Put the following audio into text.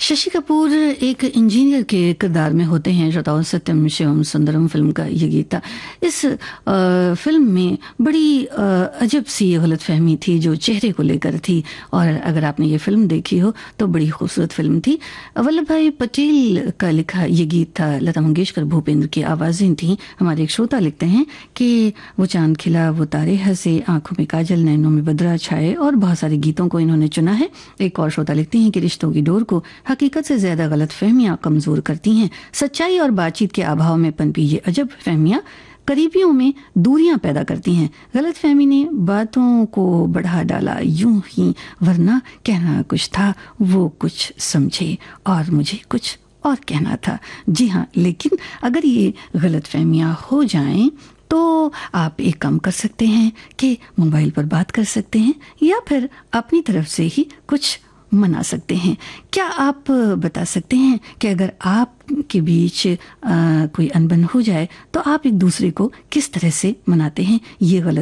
शशि कपूर एक इंजीनियर के किरदार में होते हैं। श्रोताओं, सत्यम शिवम सुंदरम फिल्म का ये गीत था। इस फिल्म में बड़ी अजब सी ये गलतफहमी थी जो चेहरे को लेकर थी, और अगर आपने ये फिल्म देखी हो तो बड़ी खूबसूरत फिल्म थी। वल्लभ भाई पटेल का लिखा ये गीत था, लता मंगेशकर भूपेंद्र की आवाज़ें थी। हमारे एक श्रोता लिखते हैं कि वो चांद खिला, वो तारे हंसे, आंखों में काजल, नैनों में बदरा छाए, और बहुत सारे गीतों को इन्होंने चुना है। एक और श्रोता लिखती हैं कि रिश्तों की डोर को हकीकत से ज्यादा गलत फहमियां कमजोर करती हैं। सच्चाई और बातचीत के अभाव में पनपी ये अजब फहमियां करीबियों में दूरियां पैदा करती हैं। गलत फहमी ने बातों को बढ़ा डाला यूं ही, वरना कहना कुछ था, वो कुछ समझे और मुझे कुछ और कहना था। जी हाँ, लेकिन अगर ये गलत फहमियां हो जाएं तो आप एक काम कर सकते हैं कि मोबाइल पर बात कर सकते हैं, या फिर अपनी तरफ से ही कुछ मना सकते हैं। क्या आप बता सकते हैं कि अगर आपके बीच कोई अनबन हो जाए तो आप एक दूसरे को किस तरह से मनाते हैं ये गलत